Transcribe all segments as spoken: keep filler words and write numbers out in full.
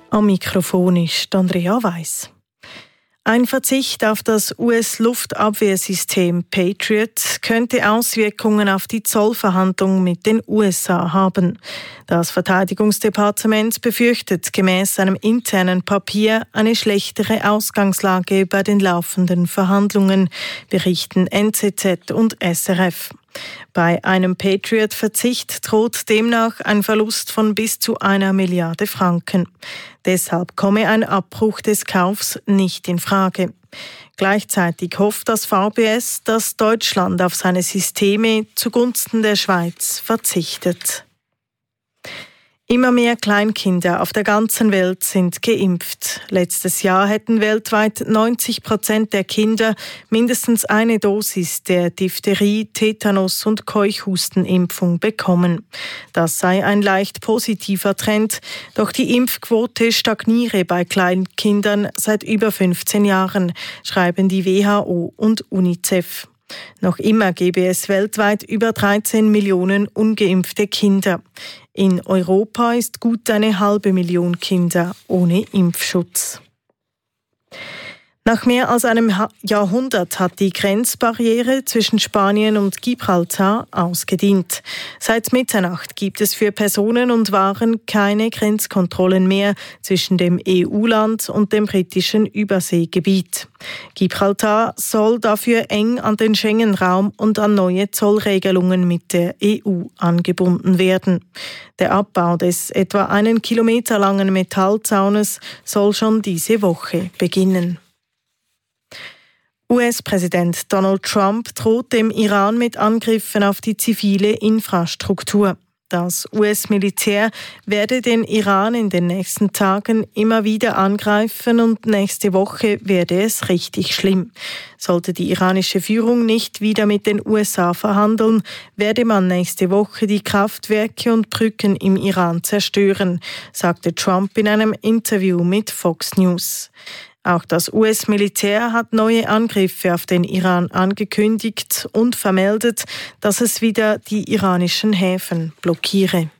Am Mikrofon ist Andrea Weiss. Ein Verzicht auf das U S-Luftabwehrsystem Patriot könnte Auswirkungen auf die Zollverhandlungen mit den U S A haben. Das Verteidigungsdepartement befürchtet gemäß einem internen Papier eine schlechtere Ausgangslage bei den laufenden Verhandlungen, berichten N Z Z und S R F. Bei einem Patriot-Verzicht droht demnach ein Verlust von bis zu einer Milliarde Franken. Deshalb komme ein Abbruch des Kaufs nicht in Frage. Gleichzeitig hofft das V B S, dass Deutschland auf seine Systeme zugunsten der Schweiz verzichtet. Immer mehr Kleinkinder auf der ganzen Welt sind geimpft. Letztes Jahr hätten weltweit neunzig Prozent der Kinder mindestens eine Dosis der Diphtherie-, Tetanus- und Keuchhustenimpfung bekommen. Das sei ein leicht positiver Trend, doch die Impfquote stagniere bei Kleinkindern seit über fünfzehn Jahren, schreiben die W H O und UNICEF. Noch immer gebe es weltweit über dreizehn Millionen ungeimpfte Kinder. In Europa ist gut eine halbe Million Kinder ohne Impfschutz. Nach mehr als einem Jahrhundert hat die Grenzbarriere zwischen Spanien und Gibraltar ausgedient. Seit Mitternacht gibt es für Personen und Waren keine Grenzkontrollen mehr zwischen dem E U-Land und dem britischen Überseegebiet. Gibraltar soll dafür eng an den Schengen-Raum und an neue Zollregelungen mit der E U angebunden werden. Der Abbau des etwa einen Kilometer langen Metallzaunes soll schon diese Woche beginnen. U S-Präsident Donald Trump droht dem Iran mit Angriffen auf die zivile Infrastruktur. Das U S-Militär werde den Iran in den nächsten Tagen immer wieder angreifen und nächste Woche werde es richtig schlimm. Sollte die iranische Führung nicht wieder mit den U S A verhandeln, werde man nächste Woche die Kraftwerke und Brücken im Iran zerstören, sagte Trump in einem Interview mit Fox News. Auch das U S-Militär hat neue Angriffe auf den Iran angekündigt und vermeldet, dass es wieder die iranischen Häfen blockiere.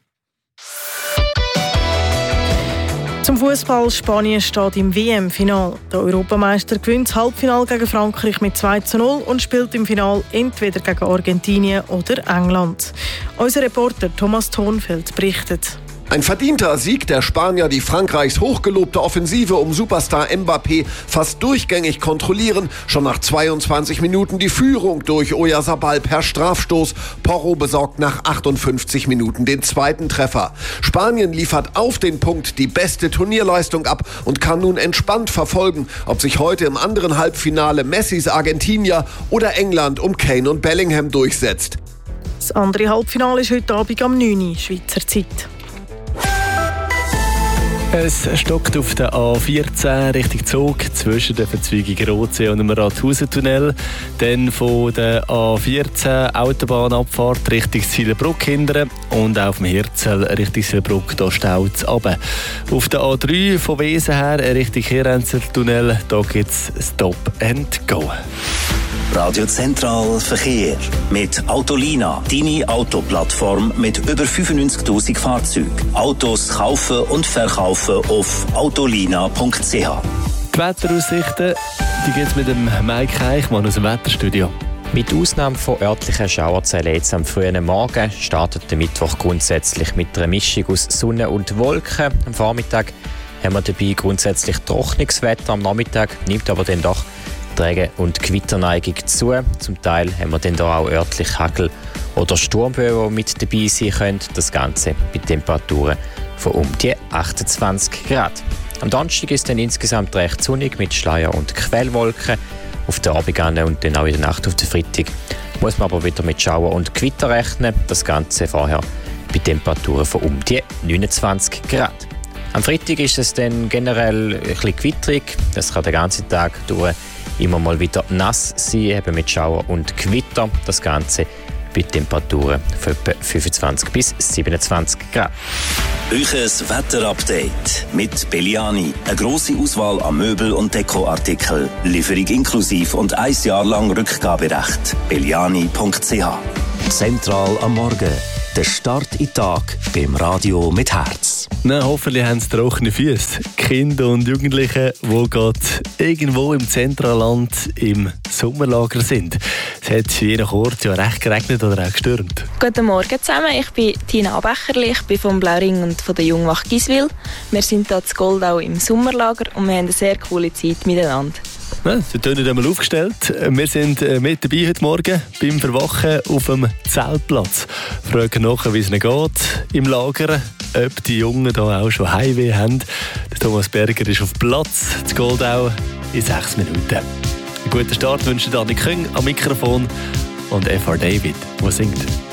Zum Fußball: Spanien steht im W M-Final. Der Europameister gewinnt das Halbfinale gegen Frankreich mit zwei zu null und spielt im Finale entweder gegen Argentinien oder England. Unser Reporter Thomas Thonfeld berichtet. Ein verdienter Sieg der Spanier, die Frankreichs hochgelobte Offensive um Superstar Mbappé fast durchgängig kontrollieren. Schon nach zweiundzwanzig Minuten die Führung durch Oyarzabal per Strafstoß. Porro besorgt nach achtundfünfzig Minuten den zweiten Treffer. Spanien liefert auf den Punkt die beste Turnierleistung ab und kann nun entspannt verfolgen, ob sich heute im anderen Halbfinale Messis Argentinier oder England um Kane und Bellingham durchsetzt. Das andere Halbfinale ist heute Abend am neun Uhr Schweizer Zeit. Es stockt auf der A vierzehn Richtung Zug zwischen der Verzweigung Rotsee und dem Rathausentunnel. Dann von der A vierzehn Autobahnabfahrt Richtung Sielenbruck hindern und auf dem Hirzel Richtung Sielenbruck da staut es runter. Auf der A drei von Wesen her Richtung Kirenzertunnel, da gibt es Stop and Go. Radio Zentral Verkehr mit Autolina, deine Autoplattform mit über fünfundneunzigtausend Fahrzeugen. Autos kaufen und verkaufen auf autolina punkt c h. Die Wetteraussichten, die gibt es mit dem Mike Eichmann aus dem Wetterstudio. Mit Ausnahme von örtlichen Schauerzellen jetzt am frühen Morgen startet der Mittwoch grundsätzlich mit einer Mischung aus Sonne und Wolken. Am Vormittag haben wir dabei grundsätzlich trockenes Wetter. Am Nachmittag nimmt aber dann doch die Regen- und Gewitterneigung zu. Zum Teil haben wir dann da auch örtlich Hagel oder Sturmböen, die mit dabei sein können. Das Ganze bei Temperaturen von um die achtundzwanzig Grad. Am Donnerstag ist dann insgesamt recht sonnig mit Schleier- und Quellwolken. Auf der Abend und dann auch in der Nacht auf den Freitag muss man aber wieder mit Schauer und Gewitter rechnen. Das Ganze vorher bei Temperaturen von um die neunundzwanzig Grad. Am Freitag ist es dann generell ein bisschen gewitterig. Das kann den ganzen Tag durch immer mal wieder nass sein, eben mit Schauer und Gewitter. Das Ganze bei Temperaturen von etwa fünfundzwanzig bis siebenundzwanzig Grad. Euches Wetterupdate mit Belliani. Eine grosse Auswahl an Möbel- und Dekoartikeln. Lieferung inklusiv und ein Jahr lang Rückgaberecht. belliani punkt c h. Zentral am Morgen. Der Start in den Tag beim Radio mit Herz. Na, hoffentlich haben sie trockene Füße. Kinder und Jugendliche, die gerade irgendwo im Zentralland im Sommerlager sind. Es hat je nach Ort ja recht geregnet oder auch gestürmt. Guten Morgen zusammen, ich bin Tina Becherli, ich bin vom Blauring und von der Jungwacht Giswil. Wir sind hier in Goldau im Sommerlager und wir haben eine sehr coole Zeit miteinander. Ja, Sie sind einmal aufgestellt. Wir sind mit dabei heute Morgen beim Verwachen auf dem Zeltplatz. Fragen nach, wie es ihnen geht im Lager, ob die Jungen hier auch schon Heimweh haben. Der Thomas Berger ist auf Platz in Goldau in sechs Minuten. Einen guten Start wünscht Anni Küng am Mikrofon und F R David, der singt.